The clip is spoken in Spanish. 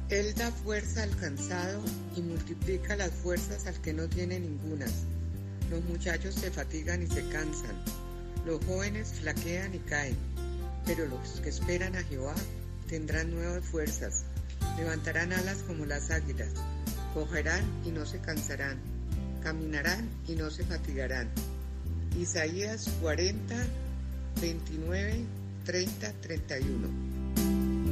Él da fuerza al cansado y multiplica las fuerzas al que no tiene ningunas. Los muchachos se fatigan y se cansan, los jóvenes flaquean y caen, pero los que esperan a Jehová tendrán nuevas fuerzas, levantarán alas como las águilas, correrán y no se cansarán, caminarán y no se fatigarán. Isaías 40, 29, 30, 31.